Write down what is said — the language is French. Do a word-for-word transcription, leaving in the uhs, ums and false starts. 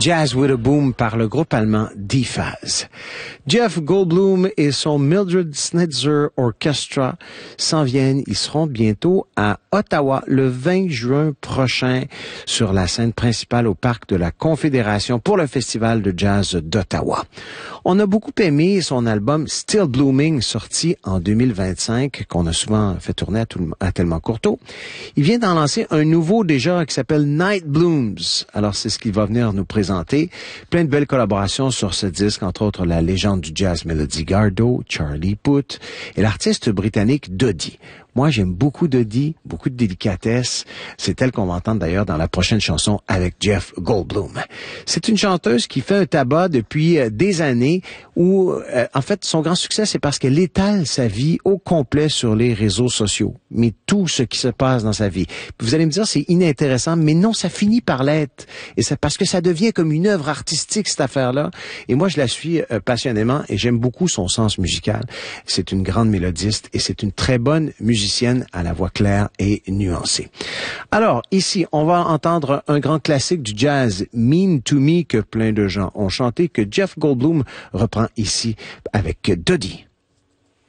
Jazz with a Boom par le groupe allemand D-Phase. Jeff Goldblum et son Mildred Snitzer Orchestra s'en viennent. Ils seront bientôt à Ottawa le vingt juin prochain sur la scène principale au Parc de la Confédération pour le Festival de Jazz d'Ottawa. On a beaucoup aimé son album Still Blooming, sorti en deux mille vingt-cinq, qu'on a souvent fait tourner à, tout, à Tellement Courteau. Il vient d'en lancer un nouveau déjà qui s'appelle Night Blooms. Alors c'est ce qu'il va venir nous présenter. Plein de belles collaborations sur ce disque, entre autres la légende du jazz Melody Gardot, Charlie Puth et l'artiste britannique Dodie. Moi, j'aime beaucoup Dodie, beaucoup de délicatesse. C'est elle qu'on va entendre d'ailleurs dans la prochaine chanson avec Jeff Goldblum. C'est une chanteuse qui fait un tabac depuis euh, des années où, euh, en fait, son grand succès, c'est parce qu'elle étale sa vie au complet sur les réseaux sociaux. Mais tout ce qui se passe dans sa vie. Vous allez me dire, c'est inintéressant, mais non, ça finit par l'être. Et c'est parce que ça devient comme une œuvre artistique, cette affaire-là. Et moi, je la suis euh, passionnément et j'aime beaucoup son sens musical. C'est une grande mélodiste et c'est une très bonne musicienne à la voix claire et nuancée. Alors, ici, on va entendre un grand classique du jazz, Mean to Me, que plein de gens ont chanté, que Jeff Goldblum reprend ici avec Dodie.